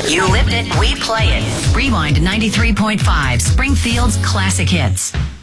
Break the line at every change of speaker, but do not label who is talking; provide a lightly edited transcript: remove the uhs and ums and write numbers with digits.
You lived it, we play it. Rewind 93.5, Springfield's classic hits.